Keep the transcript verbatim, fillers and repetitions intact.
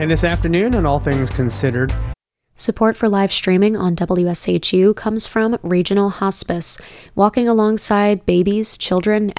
And this afternoon on All Things Considered. Support for live streaming on W S H U comes from Regional Hospice, walking alongside babies, children,